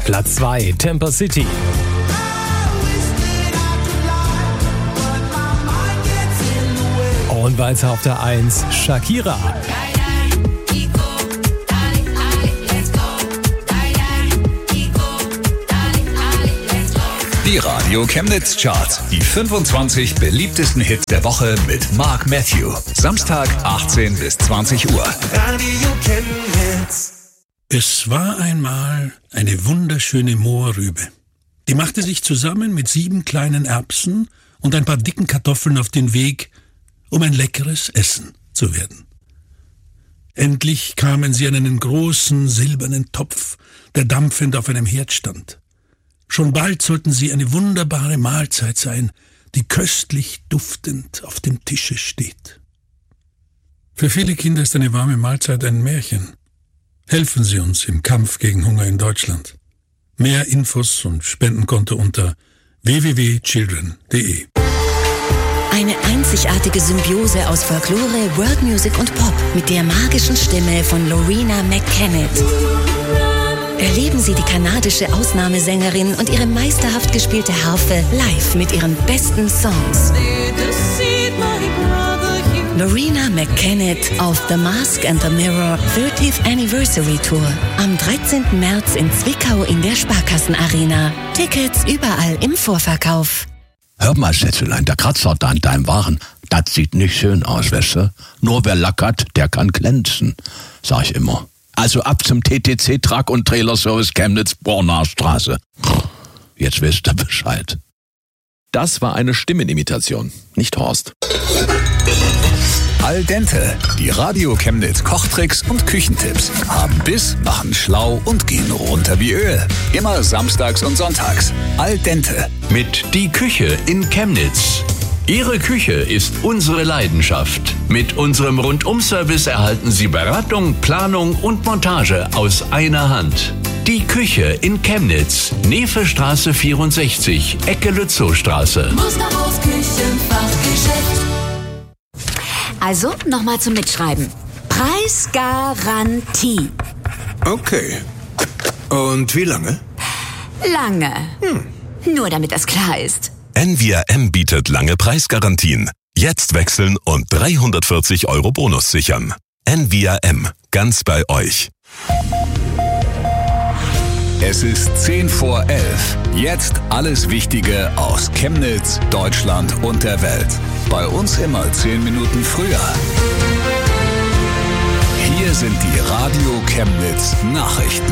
Platz 2, Temper City. Und weiter auf der 1, Shakira. Die Radio Chemnitz Charts. Die 25 beliebtesten Hits der Woche mit Mark Matthew. Samstag 18 bis 20 Uhr. Radio Chemnitz. Es war einmal eine wunderschöne Mohrrübe. Die machte sich zusammen mit 7 kleinen Erbsen und ein paar dicken Kartoffeln auf den Weg, um ein leckeres Essen zu werden. Endlich kamen sie an einen großen silbernen Topf, der dampfend auf einem Herd stand. Schon bald sollten sie eine wunderbare Mahlzeit sein, die köstlich duftend auf dem Tische steht. Für viele Kinder ist eine warme Mahlzeit ein Märchen. Helfen Sie uns im Kampf gegen Hunger in Deutschland. Mehr Infos und Spendenkonto unter www.children.de. Eine einzigartige Symbiose aus Folklore, World Music und Pop mit der magischen Stimme von Loreena McKennitt. Erleben Sie die kanadische Ausnahmesängerin und ihre meisterhaft gespielte Harfe live mit ihren besten Songs. Loreena McKennitt auf The Mask and the Mirror 30th Anniversary Tour. Am 13. März in Zwickau in der Sparkassenarena. Tickets überall im Vorverkauf. Hör mal, Schätzelein, der Kratzer da an deinem Waren, das sieht nicht schön aus, weißt du? Nur wer lackert, der kann glänzen, sag ich immer. Also ab zum TTC Truck und Trailer Service Chemnitz, Bornaer Straße. Jetzt wisst ihr Bescheid. Das war eine Stimmenimitation, nicht Horst. Al dente, die Radio Chemnitz Kochtricks und Küchentipps. Haben Biss, machen schlau und gehen runter wie Öl. Immer samstags und sonntags. Al dente. Mit Die Küche in Chemnitz. Ihre Küche ist unsere Leidenschaft. Mit unserem Rundum-Service erhalten Sie Beratung, Planung und Montage aus einer Hand. Die Küche in Chemnitz, Nevestraße 64, Ecke Lützowstraße. Musterhaus Küchenfachgeschäft. Also, nochmal zum Mitschreiben. Preisgarantie. Okay. Und wie lange? Lange. Nur damit das klar ist. NVRM bietet lange Preisgarantien. Jetzt wechseln und 340 € Bonus sichern. NVRM, ganz bei euch. Es ist 10 vor 11. Jetzt alles Wichtige aus Chemnitz, Deutschland und der Welt. Bei uns immer 10 Minuten früher. Hier sind die Radio Chemnitz Nachrichten.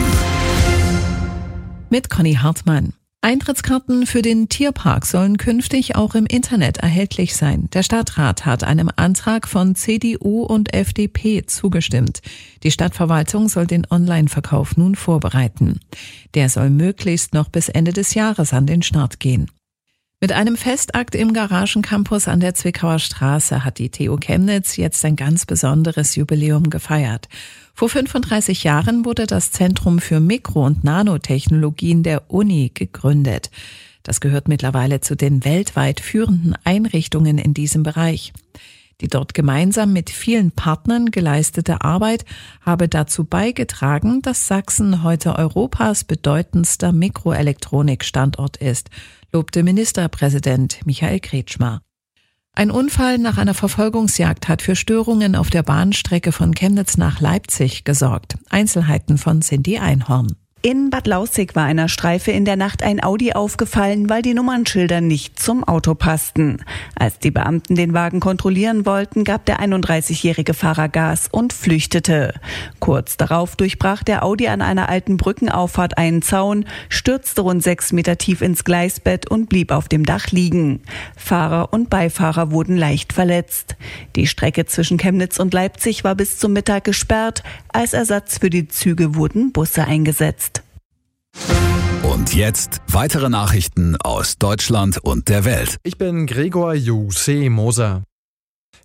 Mit Conny Hartmann. Eintrittskarten für den Tierpark sollen künftig auch im Internet erhältlich sein. Der Stadtrat hat einem Antrag von CDU und FDP zugestimmt. Die Stadtverwaltung soll den Online-Verkauf nun vorbereiten. Der soll möglichst noch bis Ende des Jahres an den Start gehen. Mit einem Festakt im Garagencampus an der Zwickauer Straße hat die TU Chemnitz jetzt ein ganz besonderes Jubiläum gefeiert. Vor 35 Jahren wurde das Zentrum für Mikro- und Nanotechnologien der Uni gegründet. Das gehört mittlerweile zu den weltweit führenden Einrichtungen in diesem Bereich. Die dort gemeinsam mit vielen Partnern geleistete Arbeit habe dazu beigetragen, dass Sachsen heute Europas bedeutendster Mikroelektronik-Standort ist, lobte Ministerpräsident Michael Kretschmer. Ein Unfall nach einer Verfolgungsjagd hat für Störungen auf der Bahnstrecke von Chemnitz nach Leipzig gesorgt. Einzelheiten von Cindy Einhorn. In Bad Laußig war einer Streife in der Nacht ein Audi aufgefallen, weil die Nummernschilder nicht zum Auto passten. Als die Beamten den Wagen kontrollieren wollten, gab der 31-jährige Fahrer Gas und flüchtete. Kurz darauf durchbrach der Audi an einer alten Brückenauffahrt einen Zaun, stürzte rund 6 Meter tief ins Gleisbett und blieb auf dem Dach liegen. Fahrer und Beifahrer wurden leicht verletzt. Die Strecke zwischen Chemnitz und Leipzig war bis zum Mittag gesperrt. Als Ersatz für die Züge wurden Busse eingesetzt. Und jetzt weitere Nachrichten aus Deutschland und der Welt. Ich bin Gregor Juse Moser.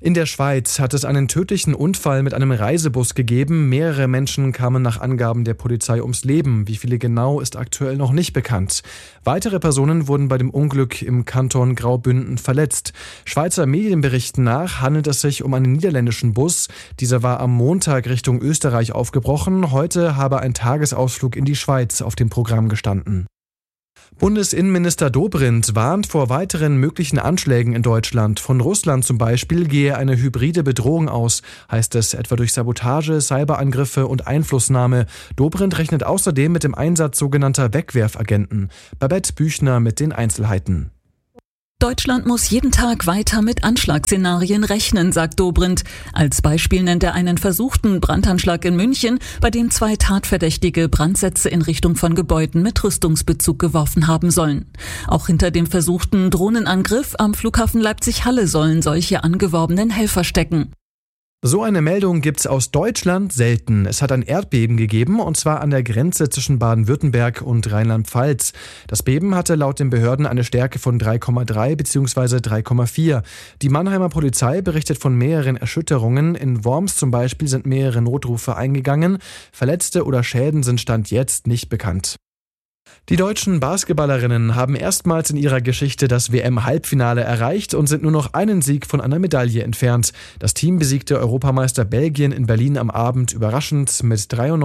In der Schweiz hat es einen tödlichen Unfall mit einem Reisebus gegeben. Mehrere Menschen kamen nach Angaben der Polizei ums Leben. Wie viele genau, ist aktuell noch nicht bekannt. Weitere Personen wurden bei dem Unglück im Kanton Graubünden verletzt. Schweizer Medienberichten nach handelt es sich um einen niederländischen Bus. Dieser war am Montag Richtung Österreich aufgebrochen. Heute habe ein Tagesausflug in die Schweiz auf dem Programm gestanden. Bundesinnenminister Dobrindt warnt vor weiteren möglichen Anschlägen in Deutschland. Von Russland zum Beispiel gehe eine hybride Bedrohung aus, heißt es etwa durch Sabotage, Cyberangriffe und Einflussnahme. Dobrindt rechnet außerdem mit dem Einsatz sogenannter Wegwerfagenten. Babette Büchner mit den Einzelheiten. Deutschland muss jeden Tag weiter mit Anschlagsszenarien rechnen, sagt Dobrindt. Als Beispiel nennt er einen versuchten Brandanschlag in München, bei dem 2 Tatverdächtige Brandsätze in Richtung von Gebäuden mit Rüstungsbezug geworfen haben sollen. Auch hinter dem versuchten Drohnenangriff am Flughafen Leipzig-Halle sollen solche angeworbenen Helfer stecken. So eine Meldung gibt's aus Deutschland selten. Es hat ein Erdbeben gegeben, und zwar an der Grenze zwischen Baden-Württemberg und Rheinland-Pfalz. Das Beben hatte laut den Behörden eine Stärke von 3,3 bzw. 3,4. Die Mannheimer Polizei berichtet von mehreren Erschütterungen. In Worms zum Beispiel sind mehrere Notrufe eingegangen. Verletzte oder Schäden sind Stand jetzt nicht bekannt. Die deutschen Basketballerinnen haben erstmals in ihrer Geschichte das WM-Halbfinale erreicht und sind nur noch einen Sieg von einer Medaille entfernt. Das Team besiegte Europameister Belgien in Berlin am Abend überraschend mit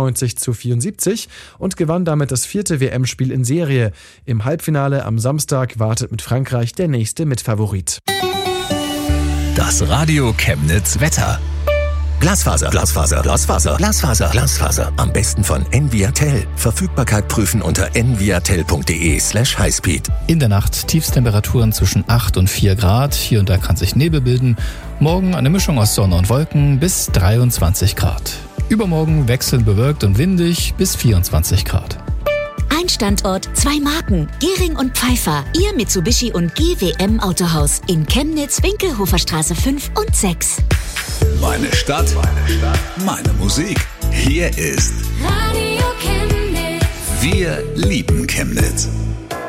93:74 und gewann damit das 4. WM-Spiel in Serie. Im Halbfinale am Samstag wartet mit Frankreich der nächste Mitfavorit. Das Radio Chemnitz Wetter. Glasfaser, Glasfaser, Glasfaser, Glasfaser, Glasfaser. Am besten von Enviatel. Verfügbarkeit prüfen unter enviatel.de/highspeed. In der Nacht Tiefstemperaturen zwischen 8 und 4 Grad. Hier und da kann sich Nebel bilden. Morgen eine Mischung aus Sonne und Wolken bis 23 Grad. Übermorgen wechselnd bewölkt und windig bis 24 Grad. Ein Standort, 2 Marken. Gehring und Pfeiffer. Ihr Mitsubishi und GWM Autohaus. In Chemnitz, Winkelhoferstraße 5 und 6. Meine Stadt, meine Musik. Hier ist Radio Chemnitz. Wir lieben Chemnitz.